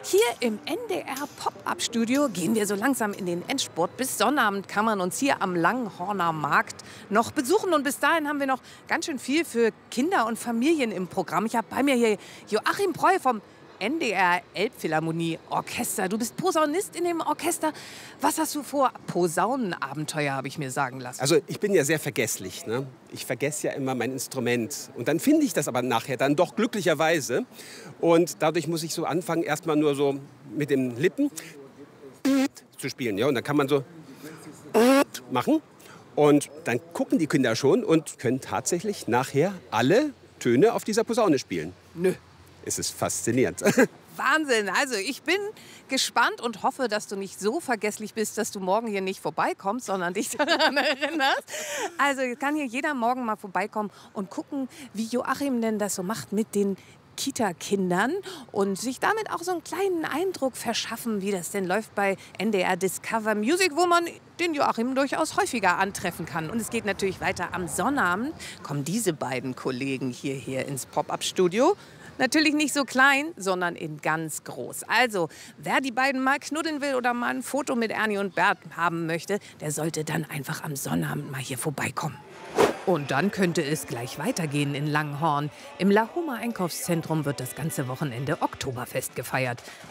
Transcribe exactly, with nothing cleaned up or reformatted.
Hier im N D R-Pop-Up-Studio gehen wir so langsam in den Endspurt. Bis Sonnabend kann man uns hier am Langhorner Markt noch besuchen. Und bis dahin haben wir noch ganz schön viel für Kinder und Familien im Programm. Ich habe bei mir hier Joachim Preu vom N D R Elbphilharmonie Orchester. Du bist Posaunist in dem Orchester. Was hast du vor? Posaunenabenteuer, habe ich mir sagen lassen. Also ich bin ja sehr vergesslich. Ne? Ich vergesse ja immer mein Instrument. Und dann finde ich das aber nachher dann doch glücklicherweise. Und dadurch muss ich so anfangen, erstmal nur so mit den Lippen zu spielen. Ja? Und dann kann man so machen. Und dann gucken die Kinder schon und können tatsächlich nachher alle Töne auf dieser Posaune spielen. Nö. Es ist faszinierend. Wahnsinn. Also ich bin gespannt und hoffe, dass du nicht so vergesslich bist, dass du morgen hier nicht vorbeikommst, sondern dich daran erinnerst. Also kann hier jeder morgen mal vorbeikommen und gucken, wie Joachim denn das so macht mit den Kita-Kindern und sich damit auch so einen kleinen Eindruck verschaffen, wie das denn läuft bei N D R Discover Music, wo man den Joachim durchaus häufiger antreffen kann. Und es geht natürlich weiter am Sonnabend. Kommen diese beiden Kollegen hierher ins Pop-Up-Studio. Natürlich nicht so klein, sondern in ganz groß. Also, wer die beiden mal knuddeln will oder mal ein Foto mit Ernie und Bert haben möchte, der sollte dann einfach am Sonnabend mal hier vorbeikommen. Und dann könnte es gleich weitergehen in Langhorn. Im Lahoma Einkaufszentrum wird das ganze Wochenende Oktoberfest gefeiert.